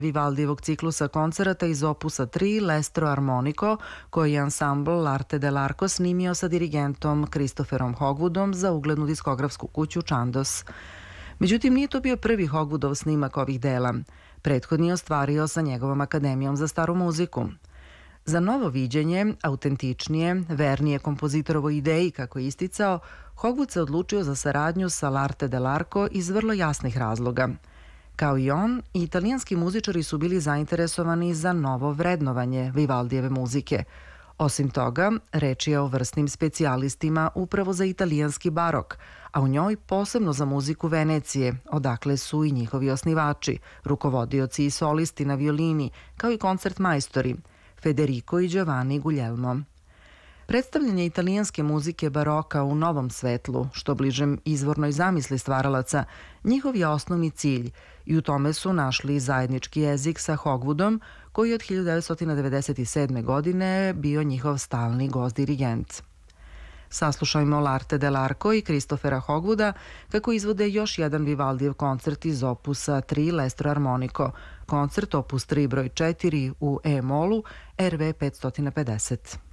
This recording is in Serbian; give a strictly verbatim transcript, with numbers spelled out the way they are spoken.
Vivaldijevog ciklusa koncerata iz opusa tri L'Estro Armonico, koji je ansambl L'Arte dell'Arco snimio sa dirigentom Christopherom Hogwoodom za uglednu diskografsku kuću Chandos. Međutim, nije to bio prvi Hogwoodov snimak ovih dela. Prethodni je ostvario sa njegovom Akademijom za staru muziku. Za novo viđenje, autentičnije, vernije kompozitorovoj ideji, kako je isticao, Hogwood se odlučio za saradnju sa L'Arte dell'Arco iz vrlo jasnih razloga. Kao i on, i italijanski muzičari su bili zainteresovani za novo vrednovanje Vivaldijeve muzike. Osim toga, reč je o vrsnim specijalistima upravo za italijanski barok, a u njoj posebno za muziku Venecije, odakle su i njihovi osnivači, rukovodioci i solisti na violini, kao i koncertmajstori, Federico i Giovanni Guglielmo. Predstavljanje italijanske muzike baroka u novom svetlu, što bližem izvornoj zamisli stvaralaca, njihov je osnovni cilj i u tome su našli zajednički jezik sa Hogwoodom, koji je od hiljadu devetsto devedeset sedme. godine bio njihov stalni gost-dirigent. Saslušajmo L'Arte dell'Arco i Christophera Hogwooda kako izvode još jedan Vivaldijev koncert iz opusa tri L'Estro Armonico, koncert opus tri broj četiri u E-molu R V petsto pedeset.